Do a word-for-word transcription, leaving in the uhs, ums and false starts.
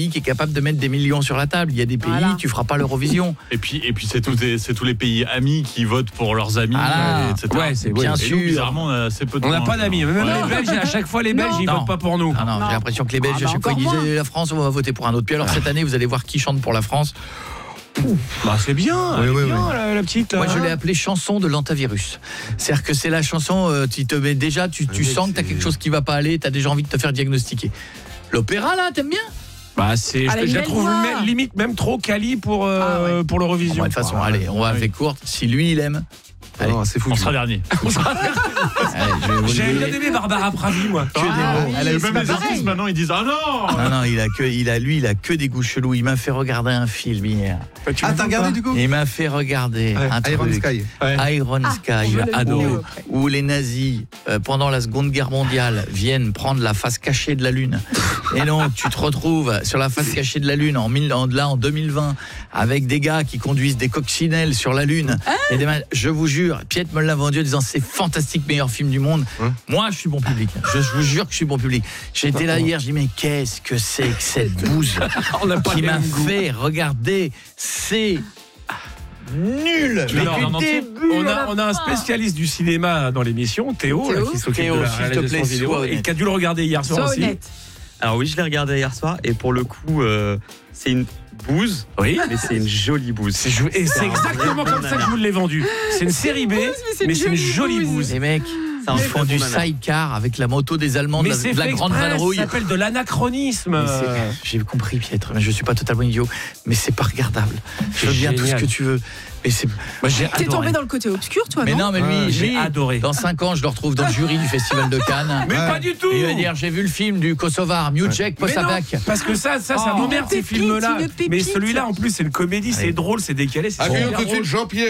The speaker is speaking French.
qui est capable de mettre des millions sur la table. Il y a des pays, voilà. Tu feras pas l'Eurovision. Et puis, et puis c'est, tous les, c'est tous les pays amis qui votent pour leurs amis, ah, et cetera. Ouais, c'est bien et sûr. Nous, bizarrement, on a assez peu de On n'a pas d'amis. Même ouais. les Belges, à chaque fois, les Belges, ils non. votent pas pour nous. Non, non, non. J'ai l'impression que les Belges, ah, bah, à chaque fois, ils disaient la France, on va voter pour un autre. Puis alors, cette année, vous allez voir qui chante pour la France. Bah c'est bien, oui, oui, bien oui. La, la petite. Moi, je l'ai appelée chanson de l'antivirus. C'est-à-dire que c'est la chanson, euh, tu te mets déjà, tu, tu sens que tu as quelque chose qui va pas aller, tu as déjà envie de te faire diagnostiquer. L'opéra, là, t'aimes bien? Bah c'est, allez, je la trouve même, limite même trop quali pour euh, ah ouais. pour l'Eurovision. Bon, de toute façon, ah, allez, on va faire courte. Si lui, il aime. Allez, non, c'est fou. On sera dernier. J'ai bien aimé Barbara Pravi, moi. Ah, oui. Elle a même les artistes maintenant, ils disent ah non. Non non, il a que, il a lui, il a que des goûts chelous. Il m'a fait regarder un film hier. Ah, t'as regardé du coup? Il m'a fait regarder ouais. un Iron truc. Sky. Ouais. Iron ah, Sky, j'ai adoré. Où les nazis, euh, pendant la Seconde Guerre mondiale, viennent prendre la face cachée de la Lune. Et donc, tu te retrouves sur la face cachée de la Lune en, mille, en, là, en deux mille vingt, avec des gars qui conduisent des coccinelles sur la Lune. Ah. Et des, je vous jure, Piette me l'a vendu en disant c'est fantastique, meilleur film du monde. Hein? Moi, je suis bon public. Je, je vous jure que je suis bon public. J'étais là hier, je dis mais qu'est-ce que c'est que cette bouse qui m'a fait regarder ces... Nul. Mais non, début, on, a, on a un spécialiste du cinéma dans l'émission, Théo, Théo là, qui s'occupe Théo, de la réalisation vidéo et qui a dû le regarder hier soir Sois aussi. Honnête. Alors oui, je l'ai regardé hier soir et pour le coup, euh, c'est une bouse, oui, mais c'est une jolie bouse. C'est, jou- et c'est exactement comme ça que je vous l'ai vendu. C'est une série B, mais c'est, mais c'est une jolie bouse. Les mecs, ils font du sidecar avec la moto des Allemands, mais de la, de la grande vadrouille. Ça s'appelle de l'anachronisme. J'ai compris, Pietre, mais je suis pas totalement idiot, mais c'est pas regardable. Je veux bien tout ce que tu veux. Mais c'est... Moi, j'ai T'es adoré. Tombé dans le côté obscur, toi, mais non? Mais non, mais lui, ah, j'ai lui, adoré. Dans cinq ans, je le retrouve dans le jury du Festival de Cannes. Mais ouais. Pas du tout. Et il va dire, j'ai vu le film du Kosovar, Miucek, Posavec. Parce que ça, ça, ça oh, m'emmerde ces films-là. Mais celui-là, en plus, c'est une comédie, c'est drôle, c'est décalé. C'est Jean-Pierre.